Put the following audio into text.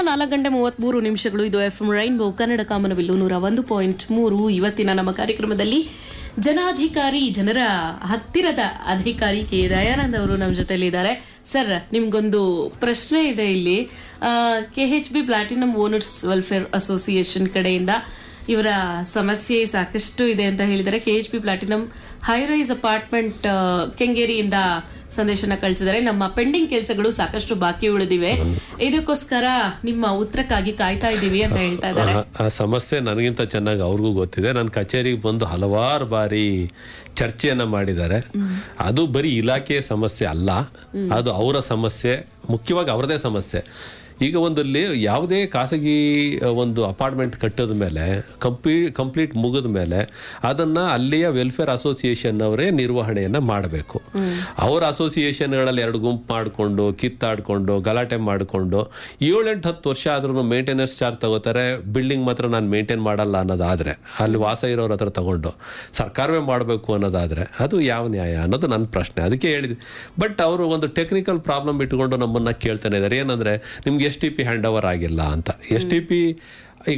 4:33 ಇದು FM rainbow Kannada ಕಾಮನಬಿಲ್ಲು 101.3. ಇವತ್ತಿನ ನಮ್ಮ ಕಾರ್ಯಕ್ರಮದಲ್ಲಿ ಜನಾಧಿಕಾರಿ, ಜನರ ಹತ್ತಿರದ ಅಧಿಕಾರಿ ಕೆ ದಯಾನಂದ್ ಅವರು ನಮ್ಮ ಜೊತೆಲಿ ಇದ್ದಾರೆ. ಸರ್, ನಿಮ್ಗೊಂದು ಪ್ರಶ್ನೆ ಇದೆ ಇಲ್ಲಿ. KHB platinum owners welfare association ಕಡೆಯಿಂದ ಇವರ ಸಮಸ್ಯೆ ಸಾಕಷ್ಟು ಇದೆ ಅಂತ ಹೇಳಿದರೆ. KHB ಪ್ಲಾಟಿನಂ ಹೈರೈಸ್ ಅಪಾರ್ಟ್ಮೆಂಟ್ ಕೆಂಗೇರಿಯಿಂದ ಸಂದೇಶನ ಕಳಿಸಿದರೆ, ನಮ್ಮ ಪೆಂಡಿಂಗ್ ಕೆಲಸಗಳು ಸಾಕಷ್ಟು ಬಾಕಿ ಉಳಿದಿವೆ, ಇದಕ್ಕೋಸ್ಕರ ನಿಮ್ಮ ಉತ್ತರಕ್ಕಾಗಿ ಕಾಯ್ತಾ ಇದ್ದೀವಿ ಅಂತ ಹೇಳ್ತಾ ಇದ್ದಾರೆ. ಆ ಸಮಸ್ಯೆ ನನಗಿಂತ ಚೆನ್ನಾಗಿ ಅವ್ರಿಗೂ ಗೊತ್ತಿದೆ. ನನ್ನ ಕಚೇರಿಗೆ ಬಂದು ಹಲವಾರು ಬಾರಿ ಚರ್ಚೆಯನ್ನ ಮಾಡಿದ್ದಾರೆ. ಅದು ಬರೀ ಇಲಾಖೆಯ ಸಮಸ್ಯೆ ಅಲ್ಲ, ಅದು ಅವರ ಸಮಸ್ಯೆ, ಮುಖ್ಯವಾಗಿ ಅವರದೇ ಸಮಸ್ಯೆ. ಈಗ ಯಾವುದೇ ಖಾಸಗಿ ಒಂದು ಅಪಾರ್ಟ್ಮೆಂಟ್ ಕಟ್ಟೋದ ಮೇಲೆ ಕಂಪ್ಲೀಟ್ ಮುಗಿದ ಮೇಲೆ ಅದನ್ನ ಅಲ್ಲಿಯ ವೆಲ್ಫೇರ್ ಅಸೋಸಿಯೇಷನ್ ಅವರೇ ನಿರ್ವಹಣೆಯನ್ನ ಮಾಡಬೇಕು. ಅವರ ಅಸೋಸಿಯೇಷನ್ಗಳಲ್ಲಿ 2 ಗುಂಪು ಮಾಡಿಕೊಂಡು ಕಿತ್ತಾಡ್ಕೊಂಡು ಗಲಾಟೆ ಮಾಡಿಕೊಂಡು 7-8-10 ವರ್ಷ ಆದ್ರೂ ಮೇಂಟೆನೆನ್ಸ್ ಚಾರ್ಜ್ ತಗೋತಾರೆ. ಬಿಲ್ಡಿಂಗ್ ಮಾತ್ರ ನಾನು ಮೇಂಟೈನ್ ಮಾಡಲ್ಲ ಅನ್ನೋದಾದ್ರೆ, ಅಲ್ಲಿ ವಾಸ ಇರೋರ ಹತ್ರ ತಗೊಂಡು ಸರ್ಕಾರವೇ ಮಾಡಬೇಕು ಅನ್ನೋದಾದ್ರೆ ಅದು ಯಾವ ನ್ಯಾಯ ಅನ್ನೋದು ನನ್ನ ಪ್ರಶ್ನೆ. ಅದಕ್ಕೆ ಹೇಳಿದ್ವಿ. ಬಟ್ ಅವರು ಒಂದು ಟೆಕ್ನಿಕಲ್ ಪ್ರಾಬ್ಲಮ್ ಇಟ್ಕೊಂಡು ನಮ್ಮನ್ನ ಕೇಳ್ತಾನೆ ಇದ್ದಾರೆ. ಏನಂದ್ರೆ, ನಿಮ್ಗೆ STP ಹ್ಯಾಂಡ್ ಓವರ್ ಆಗಿಲ್ಲ ಅಂತ. STP